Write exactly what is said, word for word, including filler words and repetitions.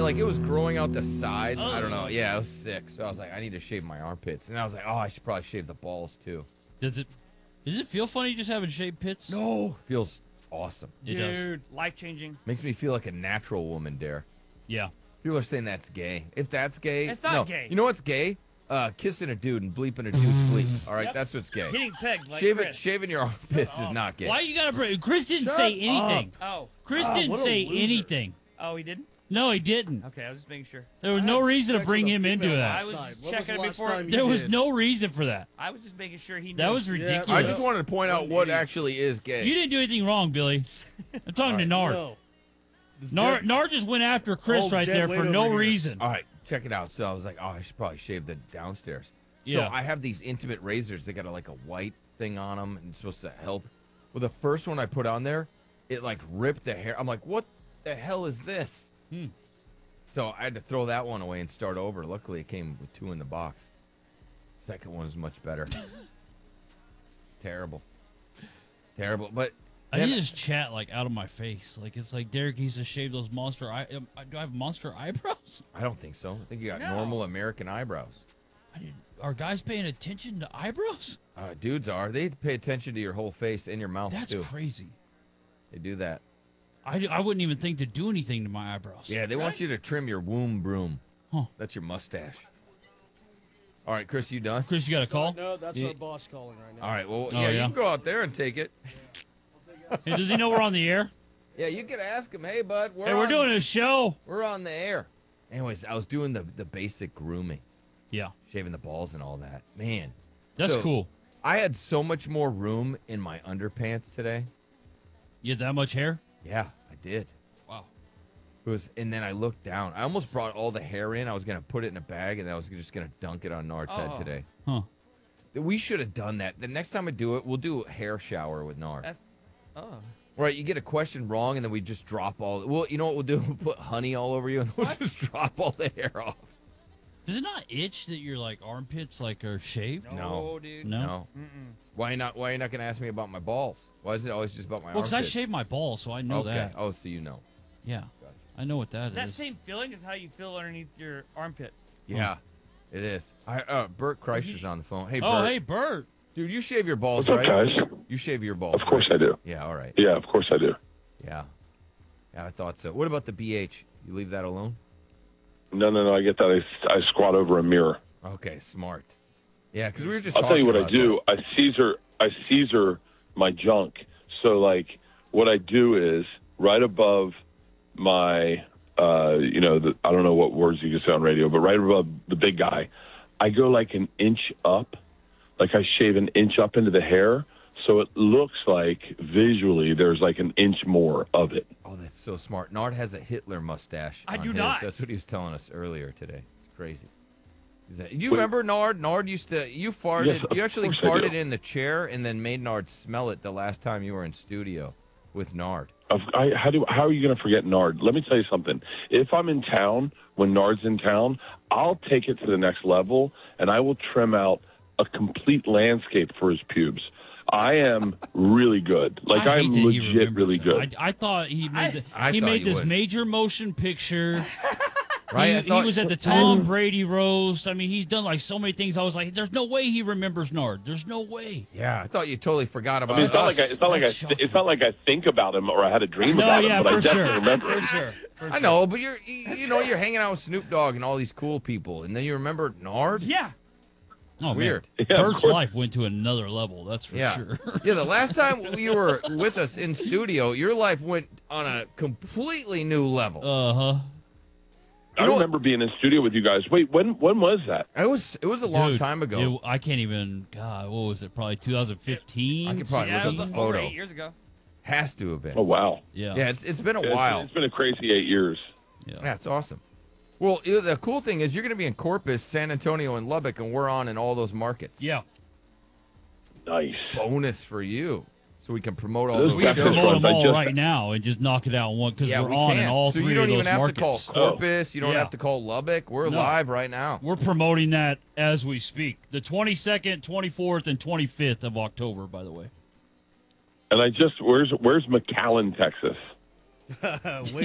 like it was growing out the sides. I don't know. Yeah, I was sick, so I was like, I need to shave my armpits, and I was like, oh, I should probably shave the balls too. Does it? Does it feel funny just having shaved pits? No, feels awesome. It Dude, life changing. Makes me feel like a natural woman, Dare. Yeah. People are saying that's gay. If that's gay, It's not no. gay. You know what's gay? Uh, kissing a dude and bleeping a dude's bleep. All right, Yep. that's what's gay. Getting pegged like Shaving, Chris. shaving your armpits is not gay. Why you gotta bring? Chris didn't Shut say anything. Oh. Chris Ah, didn't what a say loser. anything. Oh, he didn't? No, he didn't. Okay, I was just making sure. There was I no had reason to sex bring with a him into female that. I was last night. just When was checking the it last before- time you There was did? no reason for that. I was just making sure he knew. That was Yeah, ridiculous. I Yeah. just wanted to point out One what idiots. actually is gay. You didn't do anything wrong, Billy. I'm talking to Nard. No. This Nard, dead- Nard just went after Chris Oh, right dead there weight for over no here. reason. All right, check it out. So I was like, oh, I should probably shave the downstairs. Yeah. So I have these intimate razors. They got a, like a white thing on them, and it's supposed to help. Well, the first one I put on there, it like ripped the hair. I'm like, what the hell is this? Hmm. So I had to throw that one away and start over. Luckily, it came with two in the box. Second one is much better. It's terrible. Terrible. But I then- need this chat like out of my face. Like it's like Derek needs to shave those monster eye. Um, do I have monster eyebrows? I don't think so. I think you got No. normal American eyebrows. I didn't. Are guys paying attention to eyebrows? Uh, dudes are. They pay attention to your whole face and your mouth, That's too. crazy. They do that. I, I wouldn't even think to do anything to my eyebrows. Yeah, they want Right? you to trim your womb broom. Huh. That's your mustache. All right, Chris, you done? Chris, you got a call? No, that's Yeah. our boss calling right now. All right, well, Oh, yeah, you yeah? can go out there and take it. Hey, does he know we're on the air? Yeah, you can ask him, hey, bud, we're, Hey, we're on, doing a show. we're on the air. Anyways, I was doing the, the basic grooming, Yeah, shaving the balls and all that. Man, that's So- cool. I had so much more room in my underpants today. You had that much hair? Yeah, I did. Wow. It was, and then I looked down. I almost brought all the hair in. I was gonna put it in a bag, and I was just gonna dunk it on Nard's head Oh. today. Huh. We should have done that. The next time I do it, we'll do a hair shower with Nard. That's. Oh. Right, you get a question wrong, and then we just drop all. Well, you know what we'll do? We'll put honey all over you, and we'll just drop all the hair off. Does it not itch that your like armpits like are shaved? No, No. dude. No. No. Mm-mm. Why not? Why are you not gonna ask me about my balls? Why is it always just about my Well, because I armpits? shave my balls, so I know okay. that. Oh, so you know. Yeah, Gotcha. I know what that is. That same feeling is how you feel underneath your armpits. Yeah, it is. I, uh, Bert Kreischer's on the phone. Hey, oh, Bert. hey, Bert. Dude, you shave your balls, What's up, right? guys? You shave your balls. Of course right? I do. Yeah, all right. Yeah, of course I do. Yeah. Yeah, I thought so. What about the B H? You leave that alone? No, no, no. I get that. I, I squat over a mirror. Okay, smart. Yeah, because we were just I'll tell you talking what I about do. I Caesar. I Caesar my junk. So, like, what I do is right above my, uh, you know, the, I don't know what words you can say on radio, but right above the big guy, I go like an inch up. Like I shave an inch up into the hair. So it looks like visually there's like an inch more of it. that. Oh, that's so smart. Nard has a Hitler mustache. I on do his. not. That's what he was telling us earlier today. It's crazy. Is that, you Wait. remember Nard? Nard used to. You farted. Yes, of you actually course I do. farted in the chair and then made Nard smell it the last time you were in studio with Nard. Of- I, how do how are you going to forget Nard? Let me tell you something. If I'm in town when Nard's in town, I'll take it to the next level and I will trim out a complete landscape for his pubes. I am really good. Like I hate I'm that he legit remembers really that. good. I, I thought he made the, I he thought made you this would. major motion picture. Right? He, I thought- he was at the Tom Brady roast. I mean, he's done like so many things. I was like, there's no way he remembers Nard. There's no way. Yeah, I thought you totally forgot about I mean, it's not us. like I, it's not like I, That's shocking. it's not like I think about him or I had a dream No, about yeah, him, but I for definitely sure. remember For him. sure. For I sure. know, but you're you you know you're hanging out with Snoop Dogg and all these cool people, and then you remember Nard. Yeah. Oh, man. Weird. Yeah, of Bert's course. life went to another level. That's for Yeah. sure. Yeah, the last time you were with us in studio, your life went on a completely new level. Uh huh. I You know what- remember being in studio with you guys. Wait, when when was that? It was it was a long Dude, time ago. it- I can't even. God, what was it? Probably twenty fifteen. I could probably yeah, look it up was the over photo. eight years ago. Has to have been. Oh wow. Yeah. Yeah, it's it's been a Yeah, it's- while. It's been a crazy eight years. Yeah. Yeah, it's awesome. Well, you know, the cool thing is you're going to be in Corpus, San Antonio, and Lubbock, and we're on in all those markets. Yeah. Nice. Bonus for you, so we can promote all Those those We can Definitely shows. promote fun. them I all just- right now and just knock it out in one because Yeah, we're we on can. in all so three you don't of even those have markets. to call Corpus. You don't Yeah. have to call Lubbock. We're No. live right now. We're promoting that as we speak. The twenty-second, twenty-fourth, and twenty-fifth of October, by the way. And I just where's where's McAllen, Texas? Way